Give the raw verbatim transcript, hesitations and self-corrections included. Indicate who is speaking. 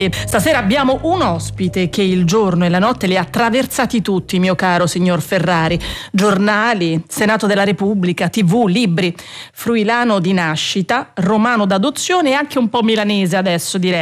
Speaker 1: Stasera abbiamo un ospite che il giorno e la notte li ha attraversati tutti, mio caro signor Ferrari. Giornali, Senato della Repubblica, tivù, libri. Fruilano di nascita, romano d'adozione e anche un po' milanese adesso, direi.